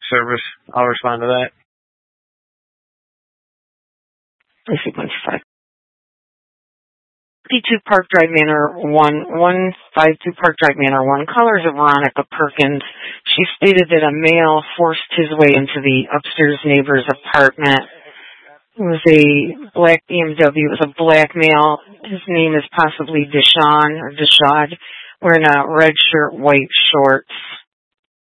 service. I'll respond to that. Lacey 125. 52 Park Drive Manor 152 Park Drive Manor 1. Callers of Veronica Perkins. She stated that a male forced his way into the upstairs neighbor's apartment. It was a black BMW. It was a black male. His name is possibly Deshaun or Deshad, wearing a red shirt, white shorts.